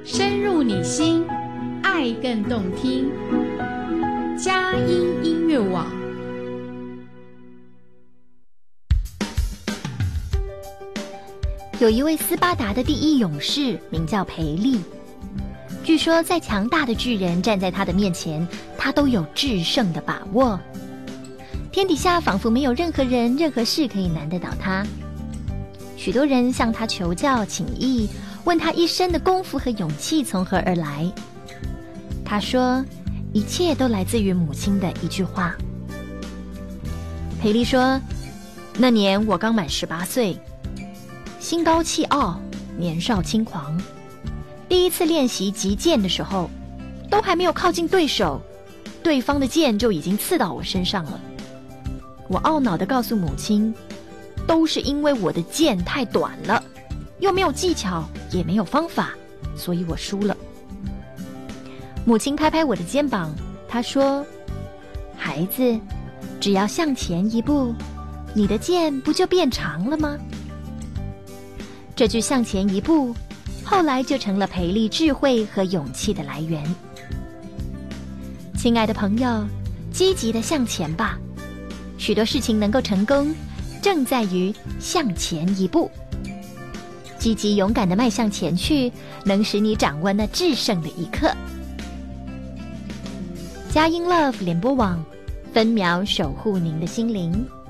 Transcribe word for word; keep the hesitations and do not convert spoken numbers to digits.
深入你心，爱更动听。佳音音乐网。 有一位斯巴达的第一勇士，名叫培利。据说再强大的巨人站在他的面前，他都有制胜的把握。天底下仿佛没有任何人、任何事可以难得倒他。许多人向他求教请益，问他一生的功夫和勇气从何而来。他说，一切都来自于母亲的一句话。培利说，那年我刚满十八岁，心高气傲，年少轻狂。第一次练习击剑的时候，都还没有靠近对手，对方的剑就已经刺到我身上了。我懊恼地告诉母亲，都是因为我的剑太短了，又没有技巧，也没有方法，所以我输了。母亲拍拍我的肩膀，她说，孩子，只要向前一步，你的剑不就变长了吗？这句向前一步后来就成了培利智慧和勇气的来源。亲爱的朋友，积极地向前吧，许多事情能够成功，正在于向前一步。积极勇敢地迈向前去，能使你掌握那制胜的一刻。佳音 Love 联播网，分秒守护您的心灵。